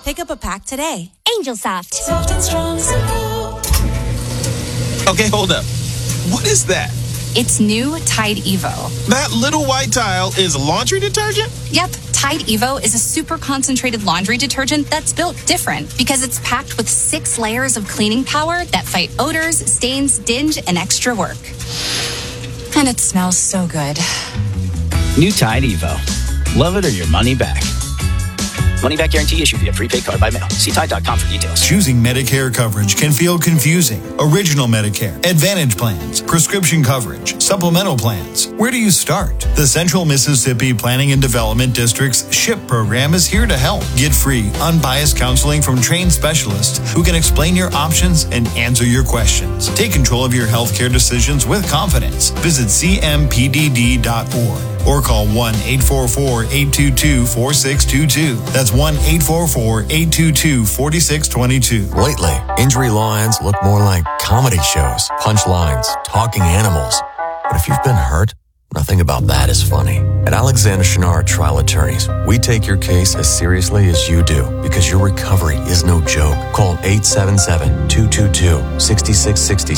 Pick up a pack today. Angel Soft. Soft and strong, simple. Okay, hold up. What is that? It's new Tide Evo. That little white tile is laundry detergent? Yep, Tide Evo is a super concentrated laundry detergent that's built different because it's packed with 6 layers of cleaning power that fight odors, stains, dinge, and extra work. And it smells so good. New Tide Evo. Love it or your money back. Money back guarantee issued via prepaid card by mail. See Tide.com for details. Choosing Medicare coverage can feel confusing. Original Medicare, Advantage plans, prescription coverage, supplemental plans. Where do you start? The Central Mississippi Planning and Development District's SHIP program is here to help. Get free, unbiased counseling from trained specialists who can explain your options and answer your questions. Take control of your healthcare decisions with confidence. Visit cmpdd.org or call 1-844-822-4622. That's 1-844-822-4622. Lately, injury lines look more like comedy shows, punchlines, talking animals. But if you've been hurt, nothing about that is funny. At Alexander Chenard Trial Attorneys, we take your case as seriously as you do because your recovery is no joke. Call 877-222-6666